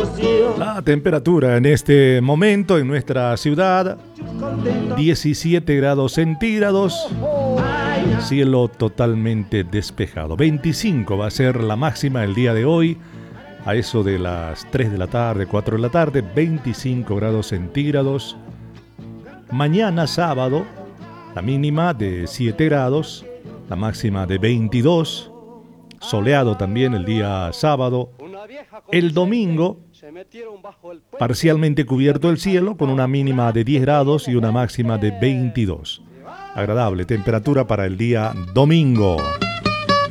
La temperatura en este momento en nuestra ciudad, 17 grados centígrados, cielo totalmente despejado. 25 va a ser la máxima el día de hoy, a eso de las 3 de la tarde, 4 de la tarde, 25 grados centígrados. Mañana sábado, la mínima de 7 grados, la máxima de 22, soleado también el día sábado. El domingo, parcialmente cubierto el cielo con una mínima de 10 grados y una máxima de 22. Agradable temperatura para el día domingo.